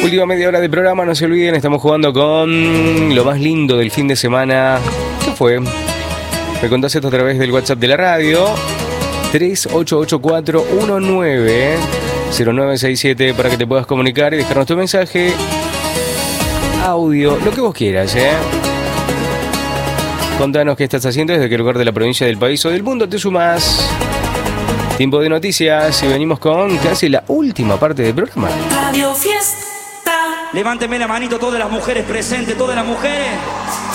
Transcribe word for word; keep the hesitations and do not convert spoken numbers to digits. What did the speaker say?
Última media hora de programa, no se olviden, estamos jugando con lo más lindo del fin de semana. ¿Qué fue? Me contás esto a través del WhatsApp de la radio. tres ocho ocho cuatro uno nueve cero nueve seis siete para que te puedas comunicar y dejarnos tu mensaje, audio, lo que vos quieras, ¿eh? Contanos qué estás haciendo, desde qué lugar de la provincia, del país o del mundo te sumás. Tiempo de noticias y venimos con casi la última parte del programa. Radio Fiesta. Levánteme la manito todas las mujeres presentes, todas las mujeres.